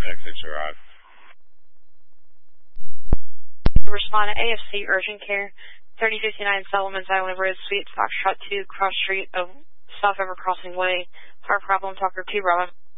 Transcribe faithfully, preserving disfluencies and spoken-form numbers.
six six arrive. Respond to A F C Urgent Care, thirty fifty-nine Solomon's Island Road, Suite, Foxtrot two, Cross Street of South River Crossing Way. Car problem, Talker two, Bravo.